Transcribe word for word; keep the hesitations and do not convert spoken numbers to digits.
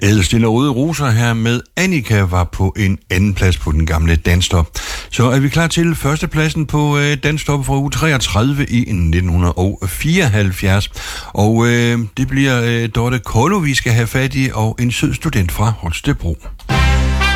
Ædelstille Røde Roser her med Annika var på en anden plads på den gamle danstop. Så er vi klar til førstepladsen på øh, danstop fra uge treogtredive i nitten fireoghalvfjerds. Og øh, det bliver øh, Dorte Kollo, vi skal have fat i, og en sød student fra Holstebro.